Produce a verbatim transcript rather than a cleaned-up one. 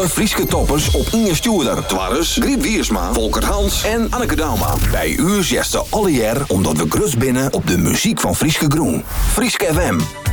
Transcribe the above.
alle Frieske toppers op één stuurder. Twarres, Griet Wiersma, Volker Hans en Anneke Dauma. Bij u zesde alle jaar omdat we grus binnen op de muziek van Frieske Groen. Frieske F M.